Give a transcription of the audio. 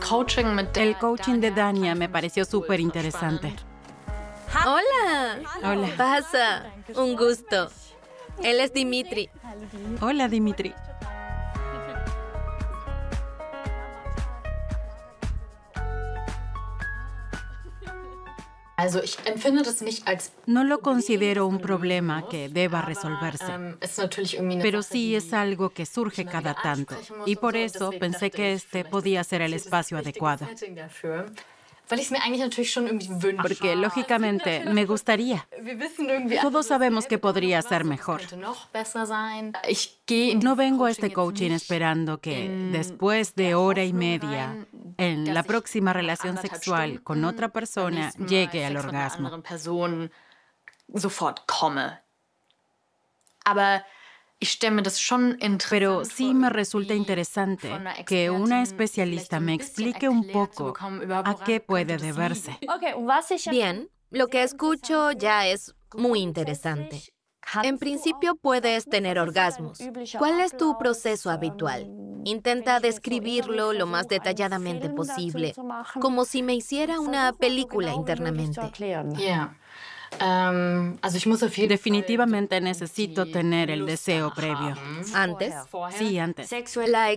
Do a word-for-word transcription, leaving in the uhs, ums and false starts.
El coaching de Dania me pareció súper interesante. Hola. Hola. Pasa. Un gusto. Él es Dimitri. Hola, Dimitri. No lo considero un problema que deba resolverse, pero sí es algo que surge cada tanto, y por eso pensé que este podía ser el espacio adecuado. Porque, lógicamente, me gustaría. Todos sabemos que podría ser mejor. No vengo a este coaching esperando que, después de hora y media, en la próxima relación sexual con otra persona, llegue al orgasmo. Pero sí me resulta interesante que una especialista me explique un poco a qué puede deberse. Bien, lo que escucho ya es muy interesante. En principio puedes tener orgasmos. ¿Cuál es tu proceso habitual? Intenta describirlo lo más detalladamente posible, como si me hiciera una película internamente. Definitivamente necesito tener el deseo previo. ¿Antes? Sí, antes. La